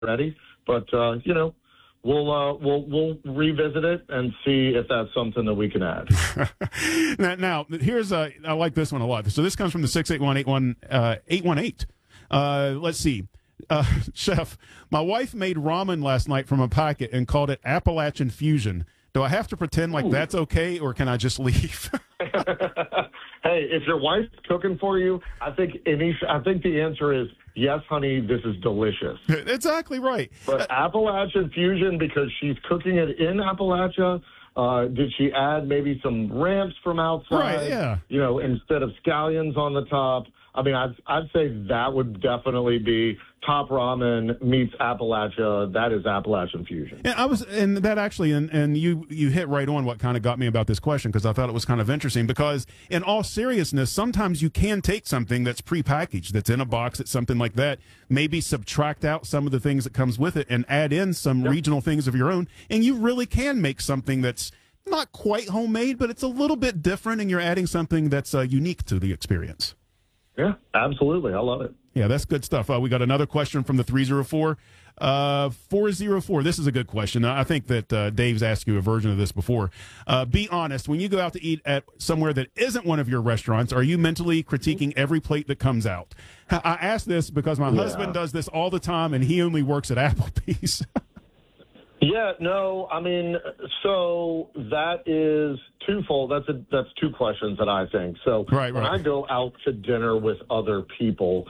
already. But, we'll revisit it and see if that's something that we can add. Now here's I like this one a lot. So this comes from the 681-818. Let's see. Chef, my wife made ramen last night from a packet and called it Appalachian Fusion. Do I have to pretend like that's okay, or can I just leave? Hey, if your wife's cooking for you, I think the answer is yes, honey. This is delicious. Exactly right. But Appalachian Fusion, because she's cooking it in Appalachia. Did she add maybe some ramps from outside? Right. Yeah. Instead of scallions on the top. I mean, I'd say that would definitely be top ramen meets Appalachia. That is Appalachian Fusion. And you hit right on what kind of got me about this question, because I thought it was kind of interesting, because in all seriousness, sometimes you can take something that's prepackaged, that's in a box, it's something like that, maybe subtract out some of the things that comes with it and add in some regional things of your own, and you really can make something that's not quite homemade, but it's a little bit different, and you're adding something that's unique to the experience. Yeah, absolutely. I love it. Yeah, that's good stuff. We got another question from the 304. 404. This is a good question. I think that Dave's asked you a version of this before. Be honest. When you go out to eat at somewhere that isn't one of your restaurants, are you mentally critiquing every plate that comes out? I ask this because my husband does this all the time, and he only works at Applebee's. Yeah, no, I mean, so that is twofold. That's two questions that I think. So right. When I go out to dinner with other people,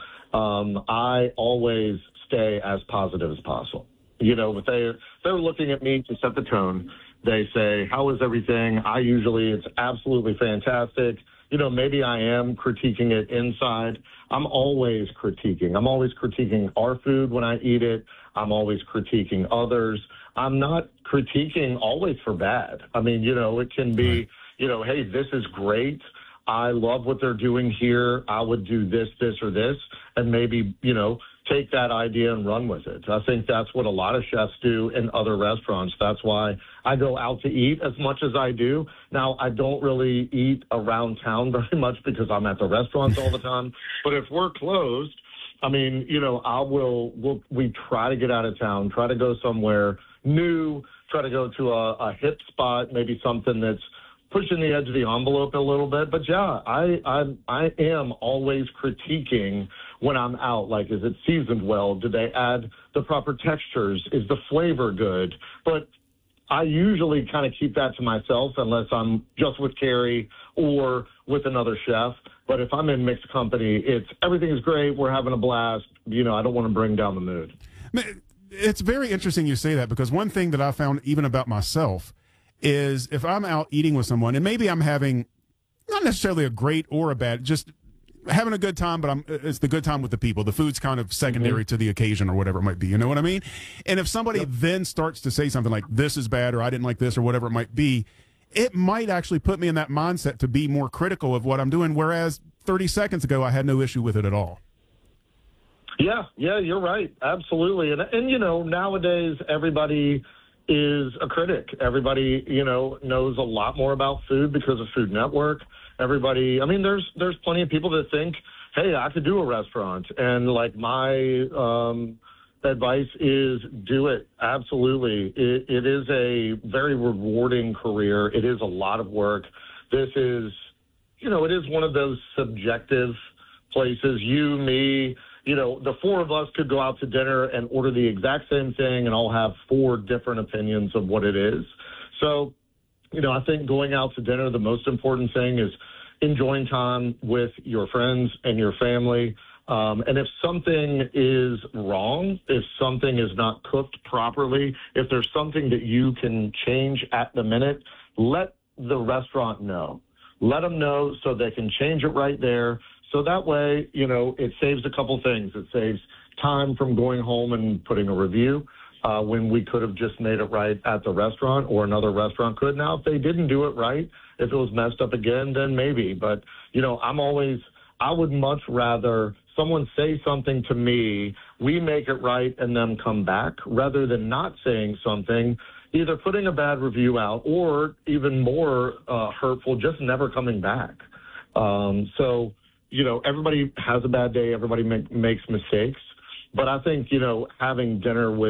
I always stay as positive as possible. If they're looking at me to set the tone, they say, how is everything? It's absolutely fantastic. Maybe I am critiquing it inside. I'm always critiquing. I'm always critiquing our food when I eat it. I'm always critiquing others. I'm not critiquing always for bad. I mean, it can be, hey, this is great. I love what they're doing here. I would do this, or this, and maybe, take that idea and run with it. I think that's what a lot of chefs do in other restaurants. That's why I go out to eat as much as I do. Now, I don't really eat around town very much because I'm at the restaurants all the time. But if we're closed, I mean, we try to get out of town, try to go somewhere new, try to go to a hip spot, maybe something that's pushing the edge of the envelope a little bit. But yeah, I am always critiquing when I'm out. Like, is it seasoned well? Did they add the proper textures? Is the flavor good? But I usually kind of keep that to myself unless I'm just with Carrie or with another chef. But if I'm in mixed company, everything is great. We're having a blast. I don't want to bring down the mood. It's very interesting you say that, because one thing that I found even about myself is if I'm out eating with someone and maybe I'm having not necessarily a great or a bad, just having a good time, but it's the good time with the people. The food's kind of secondary to the occasion or whatever it might be. You know what I mean? And if somebody then starts to say something like, this is bad, or I didn't like this, or whatever it might be, it might actually put me in that mindset to be more critical of what I'm doing, whereas 30 seconds ago I had no issue with it at all. Yeah, you're right. Absolutely. And nowadays everybody is a critic. Everybody, knows a lot more about food because of Food Network. Everybody, I mean, there's plenty of people that think, hey, I could do a restaurant. And like my advice is do it. Absolutely. It is a very rewarding career. It is a lot of work. This is, it is one of those subjective places. You, me, the four of us could go out to dinner and order the exact same thing and all have four different opinions of what it is. So, I think going out to dinner, the most important thing is enjoying time with your friends and your family. And if something is wrong, if something is not cooked properly, if there's something that you can change at the minute, let the restaurant know. Let them know so they can change it right there. So that way, it saves a couple things. It saves time from going home and putting a review when we could have just made it right at the restaurant, or another restaurant could. Now, if they didn't do it right, if it was messed up again, then maybe. But, I would much rather someone say something to me, we make it right, and then come back, rather than not saying something, either putting a bad review out, or even more hurtful, just never coming back. So, everybody has a bad day. Everybody makes mistakes. But I think, having dinner with